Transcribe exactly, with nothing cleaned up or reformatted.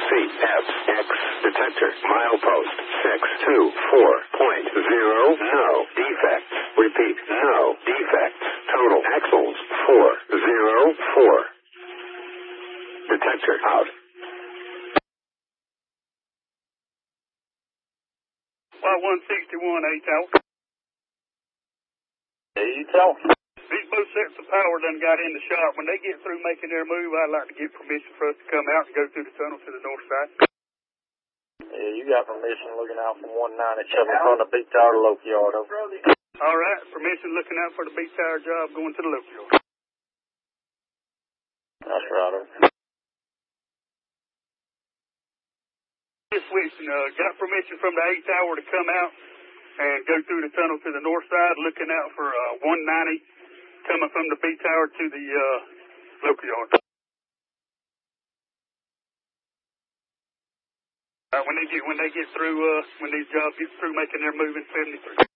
C F X detector milepost six two four point zero. No defects. Repeat, no defects. Total axles four zero four. Detector out. Y one sixty-one, eight out. eight out. These both sets of power done got in the shop. When they get through making their move, I'd like to get permission for us to come out and go through the tunnel to the north side. Yeah, you got permission looking out from one ninety-seven from the Beat Tower to Local Yard. Over. All right, permission looking out for the Beat Tower job going to the local yard. That's right. Over. Just switching, uh, got permission from the eighth hour to come out and go through the tunnel to the north side, looking out for uh, one ninety coming from the Beat Tower to the uh, local yard. Uh, when they get when they get through uh, when these jobs get through making their move in seventy-three.